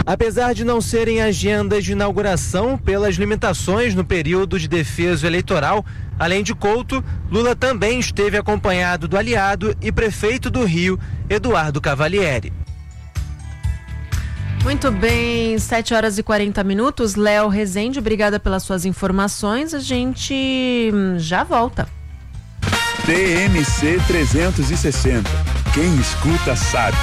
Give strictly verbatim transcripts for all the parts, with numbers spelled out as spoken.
Apesar de não serem agendas de inauguração pelas limitações no período de defeso eleitoral, além de Couto, Lula também esteve acompanhado do aliado e prefeito do Rio, Eduardo Cavalieri. Muito bem, sete horas e quarenta minutos. Léo Rezende, obrigada pelas suas informações. A gente já volta. T M C trezentos e sessenta. Quem escuta sabe.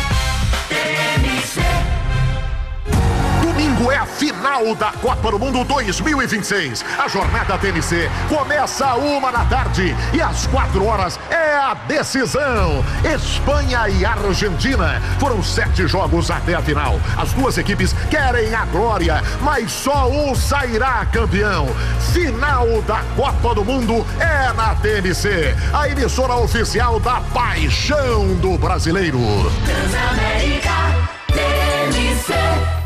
Domingo é a final da Copa do Mundo dois mil e vinte e seis. A jornada T M C começa a uma da tarde e às quatro horas é a decisão. Espanha e Argentina. Foram sete jogos até a final. As duas equipes querem a glória, mas só um sairá campeão. Final da Copa do Mundo é na T M C, a emissora oficial da paixão do brasileiro. Transamérica T M C.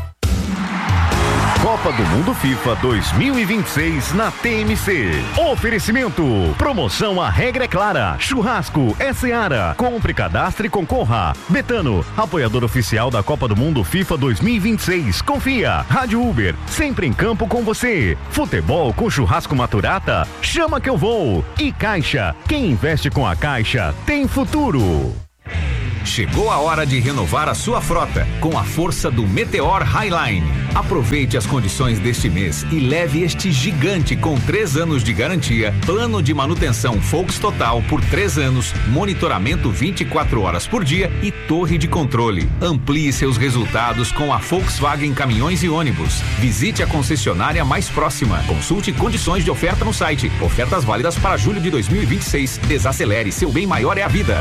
Copa do Mundo FIFA dois mil e vinte e seis na T M C. Oferecimento. Promoção A Regra é Clara. Churrasco é Seara. Compre, cadastre e concorra. Betano, apoiador oficial da Copa do Mundo FIFA dois mil e vinte e seis. Confia. Rádio Uber, sempre em campo com você. Futebol com churrasco Maturata? Chama que eu vou. E Caixa. Quem investe com a Caixa tem futuro. Chegou a hora de renovar a sua frota com a força do Meteor Highline. Aproveite as condições deste mês e leve este gigante com três anos de garantia, plano de manutenção Volks Total por três anos, monitoramento vinte e quatro horas por dia e torre de controle. Amplie seus resultados com a Volkswagen Caminhões e Ônibus. Visite a concessionária mais próxima. Consulte condições de oferta no site. Ofertas válidas para julho de dois mil e vinte e seis. Desacelere, seu bem maior é a vida.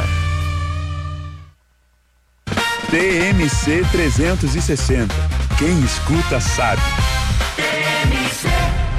T M C trezentos e sessenta. Quem escuta sabe. T M C.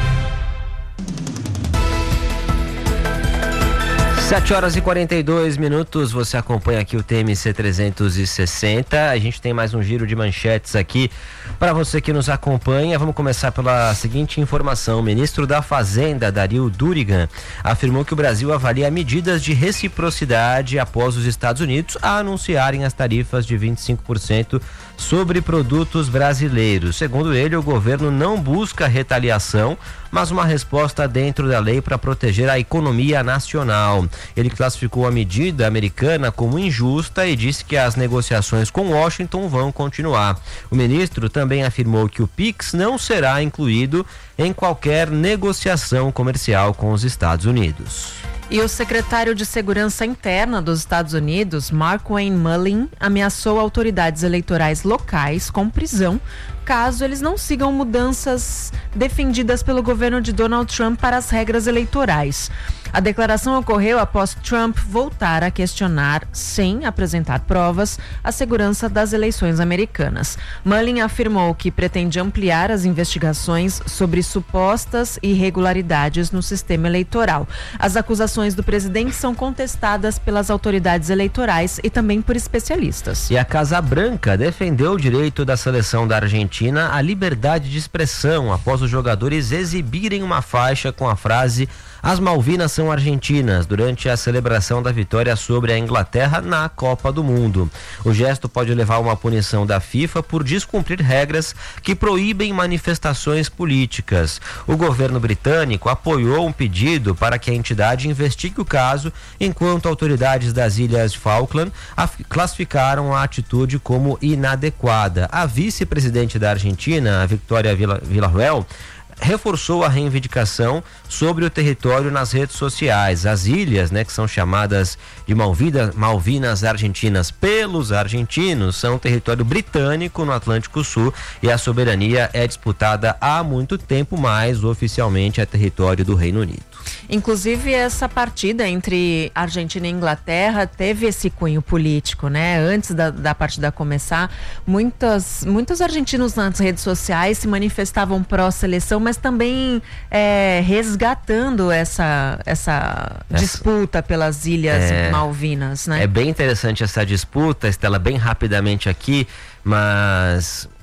sete horas e quarenta e dois minutos, você acompanha aqui o T M C trezentos e sessenta. A gente tem mais um giro de manchetes aqui para você que nos acompanha. Vamos começar pela seguinte informação. O ministro da Fazenda, Dario Durigan, afirmou que o Brasil avalia medidas de reciprocidade após os Estados Unidos a anunciarem as tarifas de vinte e cinco por cento sobre produtos brasileiros. Segundo ele, o governo não busca retaliação, mas uma resposta dentro da lei para proteger a economia nacional. Ele classificou a medida americana como injusta e disse que as negociações com Washington vão continuar. O ministro também afirmou que o Pix não será incluído em qualquer negociação comercial com os Estados Unidos. E o secretário de Segurança Interna dos Estados Unidos, Mark Wayne Mullin, ameaçou autoridades eleitorais locais com prisão caso eles não sigam mudanças defendidas pelo governo de Donald Trump para as regras eleitorais. A declaração ocorreu após Trump voltar a questionar, sem apresentar provas, a segurança das eleições americanas. Mullin afirmou que pretende ampliar as investigações sobre supostas irregularidades no sistema eleitoral. As acusações do presidente são contestadas pelas autoridades eleitorais e também por especialistas. E a Casa Branca defendeu o direito da seleção da Argentina à liberdade de expressão após os jogadores exibirem uma faixa com a frase "As Malvinas são argentinas" durante a celebração da vitória sobre a Inglaterra na Copa do Mundo. O gesto pode levar a uma punição da FIFA por descumprir regras que proíbem manifestações políticas. O governo britânico apoiou um pedido para que a entidade investigue o caso, enquanto autoridades das Ilhas Falkland classificaram a atitude como inadequada. A vice-presidente da Argentina, a Victoria Villarruel, reforçou a reivindicação sobre o território nas redes sociais. As ilhas, né, que são chamadas de Malvinas, Malvinas Argentinas pelos argentinos, são território britânico no Atlântico Sul e a soberania é disputada há muito tempo, mas oficialmente é território do Reino Unido. Inclusive, essa partida entre Argentina e Inglaterra teve esse cunho político, né? Antes da, da partida começar, muitas, muitos argentinos nas redes sociais se manifestavam pró-seleção, mas também é, resgatando essa, essa, essa disputa pelas Ilhas é, Malvinas, né? É bem interessante essa disputa, Estela, bem rapidamente aqui, mas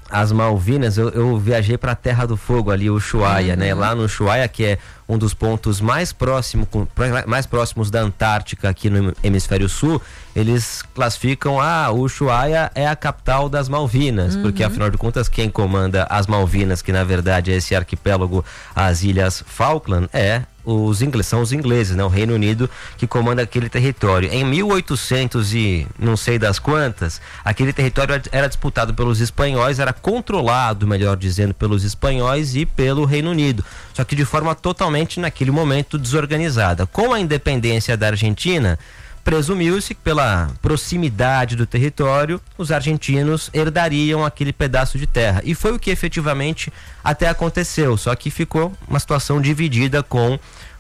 as Malvinas, eu, eu viajei para a Terra do Fogo ali, o Ushuaia, uhum. né? Lá no Ushuaia, que é um dos pontos mais, próximo, mais próximos da Antártica aqui no hemisfério sul, eles classificam, ah, o Ushuaia é a capital das Malvinas, uhum. porque afinal de contas quem comanda as Malvinas, que na verdade é esse arquipélago, as Ilhas Falkland, é os ingleses, são os ingleses, né? O Reino Unido que comanda aquele território. Em mil e oitocentos e não sei das quantas, aquele território era disputado pelos espanhóis, era controlado, melhor dizendo, pelos espanhóis e pelo Reino Unido, só que de forma totalmente naquele momento desorganizada. Com a independência da Argentina, presumiu-se que pela proximidade do território, os argentinos herdariam aquele pedaço de terra. E foi o que efetivamente até aconteceu, só que ficou uma situação dividida com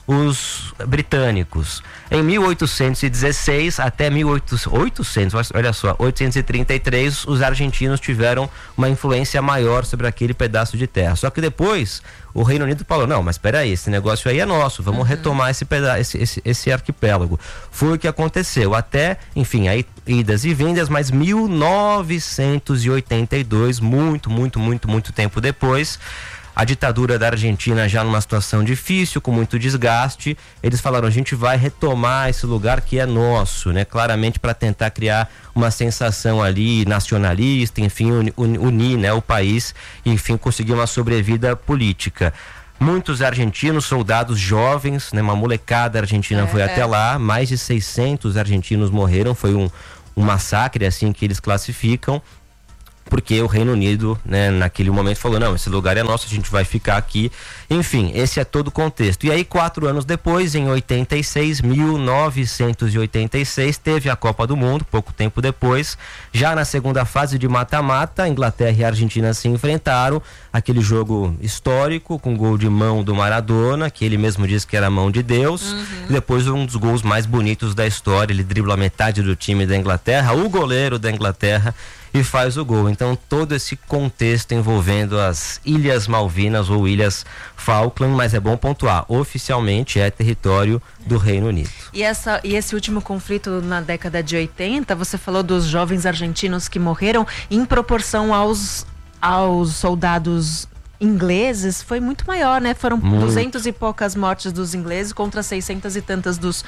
os britânicos. Em mil oitocentos e dezesseis até mil e oitocentos, olha só, oitocentos e trinta e três, os argentinos tiveram uma influência maior sobre aquele pedaço de terra. Só que depois o Reino Unido falou, não, mas espera aí, esse negócio aí é nosso, vamos uhum. retomar esse, peda esse, esse, esse arquipélago. Foi o que aconteceu, até, enfim, aí idas e vindas, mas mil novecentos e oitenta e dois, muito, muito, muito, muito tempo depois, a ditadura da Argentina já numa situação difícil, com muito desgaste, eles falaram, a gente vai retomar esse lugar que é nosso, né? Claramente para tentar criar uma sensação ali nacionalista, enfim, unir, né, o país, enfim, conseguir uma sobrevida política. Muitos argentinos, soldados jovens, né, uma molecada argentina é, foi é. até lá, mais de seiscentos argentinos morreram, foi um, um massacre assim que eles classificam, porque o Reino Unido, né, naquele momento falou, não, esse lugar é nosso, a gente vai ficar aqui. Enfim, esse é todo o contexto. E aí, quatro anos depois, em oitenta e seis, mil novecentos e oitenta e seis, teve a Copa do Mundo, pouco tempo depois, já na segunda fase de mata-mata, Inglaterra e Argentina se enfrentaram, aquele jogo histórico, com gol de mão do Maradona, que ele mesmo disse que era a mão de Deus, uhum. e depois um dos gols mais bonitos da história, ele dribla metade do time da Inglaterra, o goleiro da Inglaterra, e faz o gol. Então todo esse contexto envolvendo as Ilhas Malvinas ou Ilhas Falkland, mas é bom pontuar, oficialmente é território do Reino Unido. E, essa, e esse último conflito na década de oitenta, você falou dos jovens argentinos que morreram em proporção aos, aos soldados ingleses, foi muito maior, né? Foram muito. duzentas e poucas mortes dos ingleses contra seiscentas e tantas dos,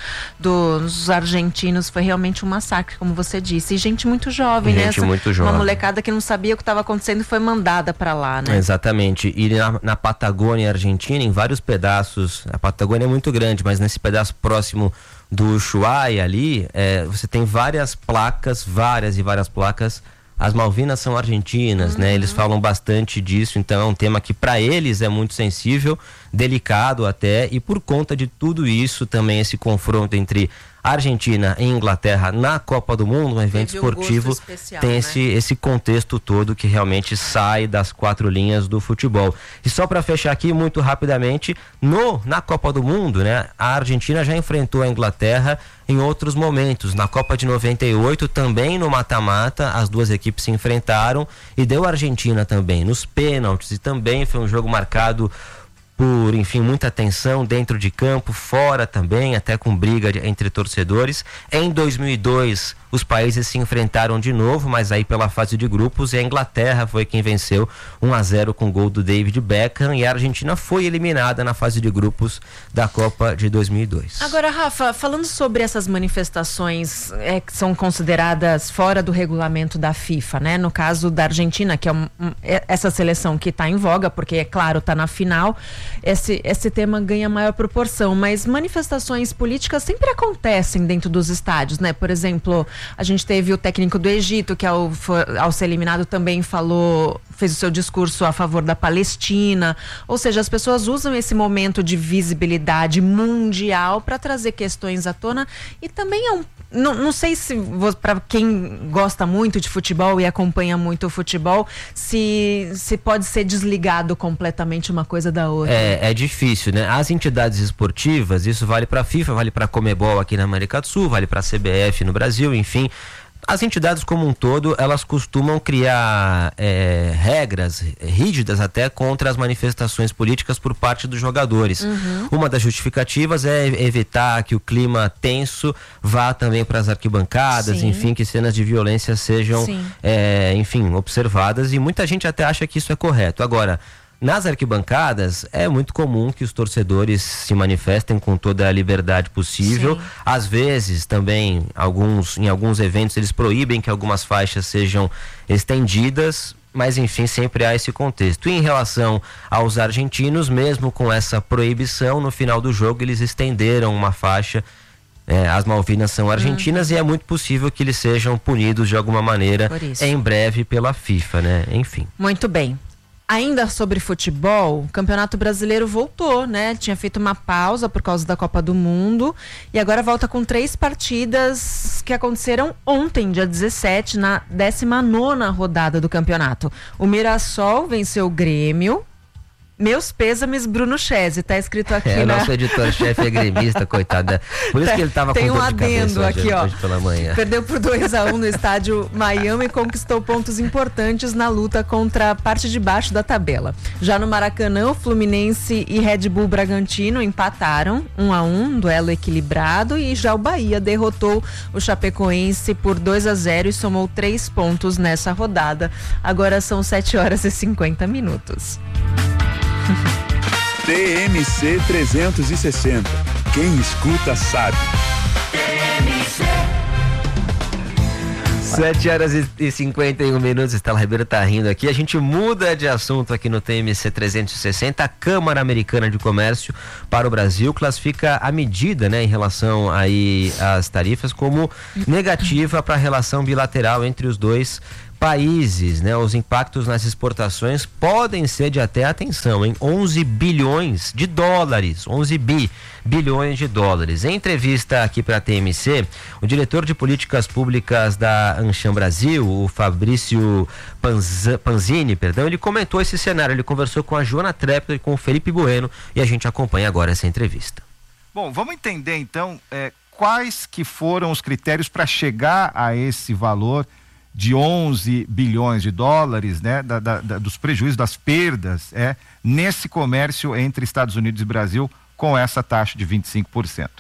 dos argentinos. Foi realmente um massacre, como você disse. E gente muito jovem, gente né? Essa, muito jovem. Uma molecada que não sabia o que estava acontecendo e foi mandada para lá, né? Exatamente. E na, na Patagônia Argentina, em vários pedaços, a Patagônia é muito grande, mas nesse pedaço próximo do Ushuaia ali, é, você tem várias placas, várias e várias placas. As Malvinas são argentinas, uhum. né? Eles falam bastante disso, então é um tema que para eles é muito sensível, delicado até, e por conta de tudo isso também esse confronto entre Argentina e Inglaterra na Copa do Mundo, um evento Teve esportivo, um especial, tem né? esse, esse contexto todo que realmente é. sai das quatro linhas do futebol. E só para fechar aqui muito rapidamente, no, na Copa do Mundo, né, a Argentina já enfrentou a Inglaterra em outros momentos. Na Copa de noventa e oito, também no mata-mata, as duas equipes se enfrentaram e deu a Argentina também nos pênaltis, e também foi um jogo marcado por, enfim, muita tensão dentro de campo, fora também, até com briga de, entre torcedores. Em dois mil e dois, os países se enfrentaram de novo, mas aí pela fase de grupos, e a Inglaterra foi quem venceu um a zero com gol do David Beckham, e a Argentina foi eliminada na fase de grupos da Copa de dois mil e dois. Agora, Rafa, falando sobre essas manifestações é, que são consideradas fora do regulamento da FIFA, né? No caso da Argentina, que é um, um, essa seleção que está em voga, porque, é claro, está na final, esse, esse tema ganha maior proporção, mas manifestações políticas sempre acontecem dentro dos estádios, né? Por exemplo, a gente teve o técnico do Egito, que ao, ao ser eliminado também falou, fez o seu discurso a favor da Palestina, ou seja, as pessoas usam esse momento de visibilidade mundial para trazer questões à tona, e também é um, não, não sei se para quem gosta muito de futebol e acompanha muito o futebol, se, se pode ser desligado completamente uma coisa da outra. É, é difícil, né? As entidades esportivas, isso vale para a FIFA, vale para a Conmebol aqui na América do Sul, vale para a C B F no Brasil, enfim, As entidades como um todo, elas costumam criar é, regras rígidas até contra as manifestações políticas por parte dos jogadores. Uhum. Uma das justificativas é evitar que o clima tenso vá também para as arquibancadas, Sim. enfim, que cenas de violência sejam, é, enfim, observadas, e muita gente até acha que isso é correto. Agora, nas arquibancadas, é muito comum que os torcedores se manifestem com toda a liberdade possível. Sim. Às vezes, também, alguns, em alguns eventos, eles proíbem que algumas faixas sejam estendidas, mas, enfim, sempre há esse contexto. E em relação aos argentinos, mesmo com essa proibição, no final do jogo, eles estenderam uma faixa. É, as Malvinas são argentinas, uhum. e é muito possível que eles sejam punidos de alguma maneira em breve pela FIFA, né? Enfim. Muito bem. Ainda sobre futebol, o Campeonato Brasileiro voltou, né? Tinha feito uma pausa por causa da Copa do Mundo e agora volta com três partidas que aconteceram ontem, dia dezessete, na décima nona rodada do campeonato. O Mirassol venceu o Grêmio. Meus pêsames, Bruno Chese, tá escrito aqui, é, na... nosso editor-chefe é gremista, coitada. Por isso que ele tava Tem com um dor de adendo cabeça aqui, hoje, ó. hoje pela manhã. Perdeu por dois a um no estádio Miami e conquistou pontos importantes na luta contra a parte de baixo da tabela. Já no Maracanã, o Fluminense e Red Bull Bragantino empataram um a um, duelo equilibrado, e já o Bahia derrotou o Chapecoense por dois a zero e somou três pontos nessa rodada. Agora são sete horas e cinquenta minutos. T M C trezentos e sessenta. Quem escuta sabe. sete horas e cinquenta e um minutos, Estela Ribeiro tá rindo aqui. A gente muda de assunto aqui no T M C trezentos e sessenta. A Câmara Americana de Comércio para o Brasil classifica a medida, né, em relação aí às tarifas como negativa para a relação bilateral entre os dois países, né? Os impactos nas exportações podem ser de até, atenção, em onze bilhões de dólares, onze bi, bilhões de dólares. Em entrevista aqui para a T M C, o diretor de políticas públicas da Anshan Brasil, o Fabrício Panz, Panzini, perdão, ele comentou esse cenário, ele conversou com a Joana Trepper e com o Felipe Bueno, e a gente acompanha agora essa entrevista. Bom, vamos entender então é, quais que foram os critérios para chegar a esse valor de onze bilhões de dólares, né, da, da, da, dos prejuízos, das perdas, é, nesse comércio entre Estados Unidos e Brasil com essa taxa de vinte e cinco por cento.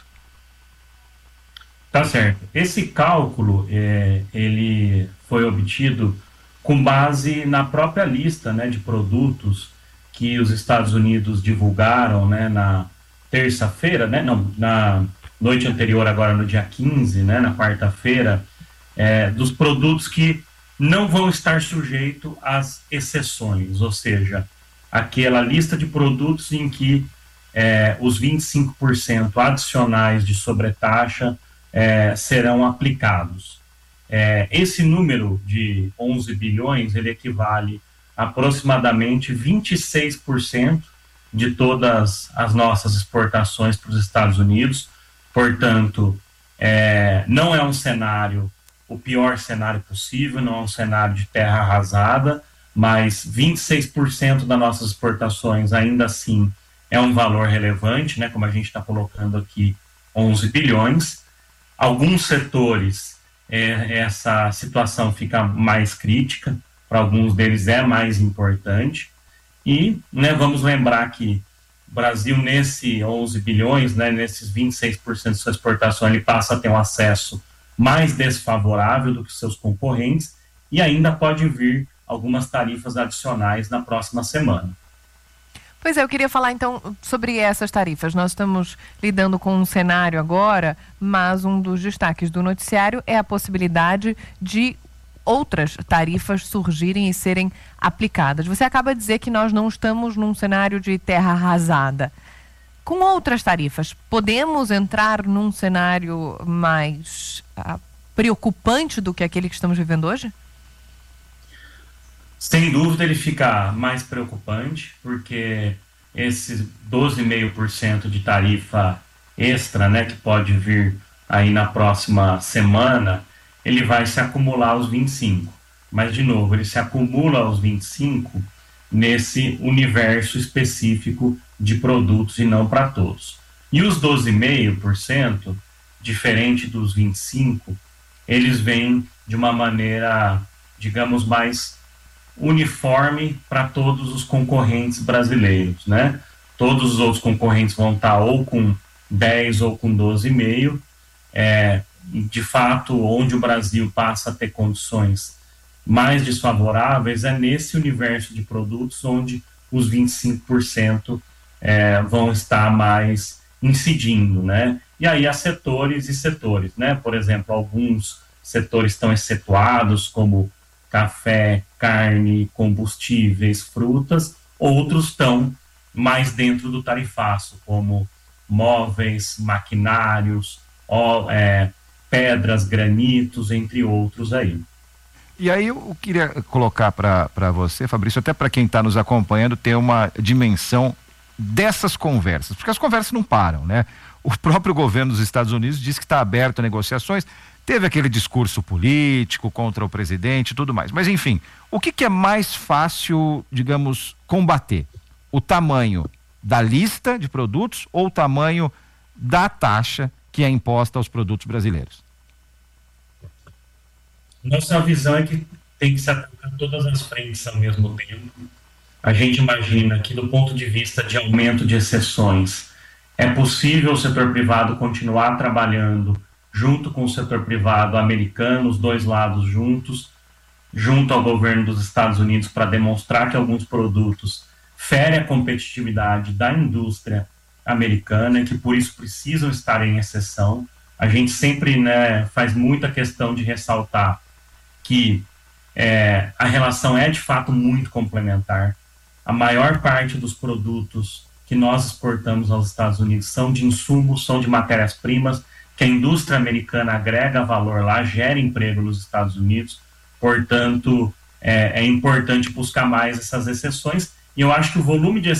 Tá certo. Esse cálculo, é, ele foi obtido com base na própria lista, né, de produtos que os Estados Unidos divulgaram, né, na terça-feira, né, não, na noite anterior, agora no dia quinze, né, na quarta-feira, É, dos produtos que não vão estar sujeitos às exceções, ou seja, aquela lista de produtos em que é, os vinte e cinco por cento adicionais de sobretaxa é, serão aplicados. É, esse número de onze bilhões, ele equivale a aproximadamente vinte e seis por cento de todas as nossas exportações para os Estados Unidos. Portanto, é, não é um cenário o pior cenário possível, não é um cenário de terra arrasada, mas vinte e seis por cento das nossas exportações ainda assim é um valor relevante, né, como a gente está colocando aqui, onze bilhões. Alguns setores, é, essa situação fica mais crítica, para alguns deles é mais importante, e, né, vamos lembrar que o Brasil, nesse onze bilhões, né, nesses vinte e seis por cento de sua exportação, ele passa a ter um acesso mais desfavorável do que seus concorrentes, e ainda pode vir algumas tarifas adicionais na próxima semana. Pois é, eu queria falar então sobre essas tarifas. Nós estamos lidando com um cenário agora, mas um dos destaques do noticiário é a possibilidade de outras tarifas surgirem e serem aplicadas. Você acaba de dizer que nós não estamos num cenário de terra arrasada. Com outras tarifas, podemos entrar num cenário mais ah, preocupante do que aquele que estamos vivendo hoje? Sem dúvida ele fica mais preocupante, porque esses doze vírgula cinco por cento de tarifa extra, né, que pode vir aí na próxima semana, ele vai se acumular aos vinte e cinco. Mas, de novo, ele se acumula aos vinte e cinco nesse universo específico de produtos e não para todos. E os doze vírgula cinco por cento, diferente dos vinte e cinco por cento, eles vêm de uma maneira, digamos, mais uniforme para todos os concorrentes brasileiros, né? Todos os outros concorrentes vão estar ou com dez ou com doze vírgula cinco. É, de fato, onde o Brasil passa a ter condições mais desfavoráveis é nesse universo de produtos onde os vinte e cinco por cento é, vão estar mais incidindo, né? E aí há setores e setores, né? Por exemplo, alguns setores estão excetuados, como café, carne, combustíveis, frutas, outros estão mais dentro do tarifaço, como móveis, maquinários, ó, é, pedras, granitos, entre outros aí. E aí eu queria colocar para você, Fabrício, até para quem está nos acompanhando, ter uma dimensão dessas conversas, porque as conversas não param, né? O próprio governo dos Estados Unidos diz que está aberto a negociações, teve aquele discurso político contra o presidente e tudo mais, mas enfim, o que, que é mais fácil, digamos, combater? O tamanho da lista de produtos ou o tamanho da taxa que é imposta aos produtos brasileiros? Nossa visão é que tem que se atacar todas as frentes ao mesmo tempo. A gente imagina que, do ponto de vista de aumento de exceções, é possível o setor privado continuar trabalhando junto com o setor privado americano, os dois lados juntos, junto ao governo dos Estados Unidos, para demonstrar que alguns produtos ferem a competitividade da indústria americana e que, por isso, precisam estar em exceção. A gente sempre, né, faz muita questão de ressaltar que é, a relação é, de fato, muito complementar. A maior parte dos produtos que nós exportamos aos Estados Unidos são de insumos, são de matérias-primas, que a indústria americana agrega valor lá, gera emprego nos Estados Unidos. Portanto, é, é importante buscar mais essas exceções. E eu acho que o volume de